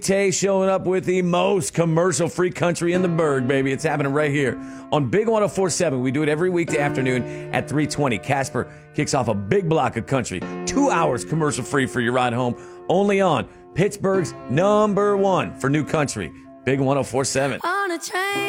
Tay showing up with the most commercial-free country in the burg, baby. It's happening right here on Big 104.7. We do it every weekday afternoon at 3:20. Casper kicks off a big block of country. 2 hours commercial-free for your ride home. Only on Pittsburgh's #1 for new country. Big 104.7. On a train.